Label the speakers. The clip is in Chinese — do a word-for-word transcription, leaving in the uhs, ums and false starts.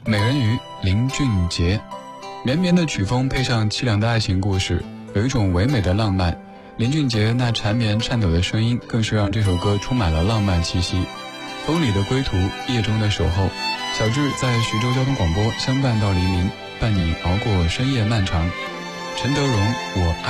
Speaker 1: 美人鱼林俊杰，绵绵的曲风配上凄凉的爱情故事，有一种唯美的浪漫。林俊杰那缠绵颤抖的声音，更是让这首歌充满了浪漫气息。风里的归途，夜中的守候，小智在徐州交通广播相伴到黎明，伴你熬过深夜漫长。陈德容，我爱